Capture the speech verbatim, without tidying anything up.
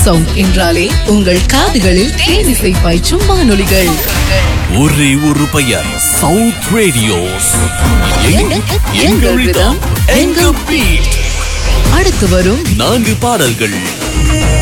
Sound என்றாலே உங்கள் காதுகளில் தேனிசை பாய்ச்சும் வானொலிகள். ஒரே ஒரு பெயர், சவுத் ரேடியோஸ். எங்கள் ரிதம், எங்கள் பீட். அடுத்து வரும் நான்கு பாடல்கள்.